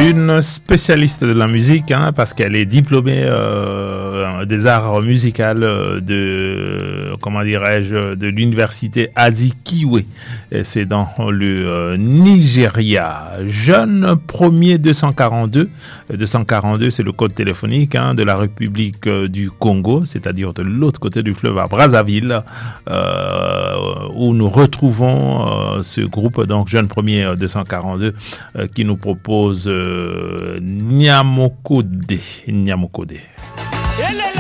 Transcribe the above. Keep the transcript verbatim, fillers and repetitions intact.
une spécialiste de la musique, hein, parce qu'elle est diplômée euh, des arts musicaux de, comment dirais-je, de l'université Azikiwe. Et c'est dans le euh, Nigeria. Jeune premier deux cent quarante-deux. deux cent quarante-deux, c'est le code téléphonique hein, de la République euh, du Congo, c'est-à-dire de l'autre côté du fleuve à Brazzaville, euh, où nous retrouvons euh, ce groupe, donc Jeune premier deux cent quarante-deux, euh, qui nous propose euh, Nyamokode. Nyamokode.